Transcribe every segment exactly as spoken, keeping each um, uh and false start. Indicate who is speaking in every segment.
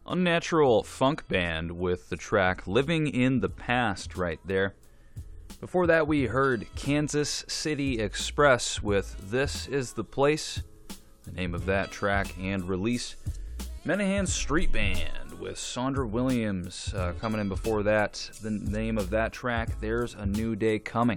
Speaker 1: Unnatural Funk Band with the track Living in the Past right there. Before that, we heard Kansas City Express with This Is the Place, the name of that track and release. Menahan Street Band with Sandra Williams uh, coming in before that. The name of that track, There's a New Day Coming.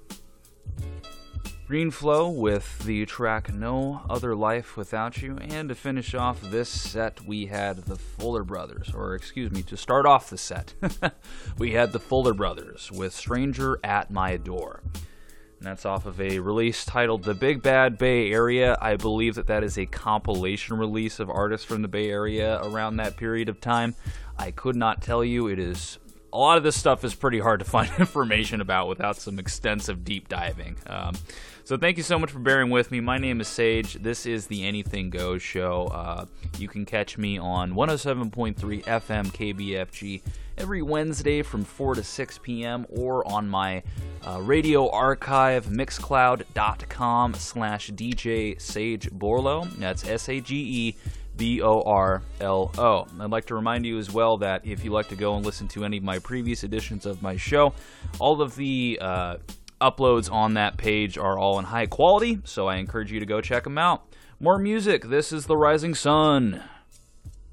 Speaker 1: Greenflow with the track No Other Life Without You, and to finish off this set we had the Fuller Brothers, or excuse me, to start off the set we had the Fuller Brothers with Stranger at My Door, and that's off of a release titled The Big Bad Bay Area. I believe that that is a compilation release of artists from the Bay Area around that period of time. I could not tell you. It is a lot of this stuff is pretty hard to find information about without some extensive deep diving. Um, so thank you so much for bearing with me. My name is Sage. This is the Anything Goes show. Uh, you can catch me on one oh seven point three F M K B F G every Wednesday from four to six p.m. or on my uh, radio archive, mixcloud.com slash DJ Sage Borlo. That's S A G E B O R L O. I'd like to remind you as well that if you'd like to go and listen to any of my previous editions of my show, all of the uh, uploads on that page are all in high quality, so I encourage you to go check them out. More music. This is The Rising Sun.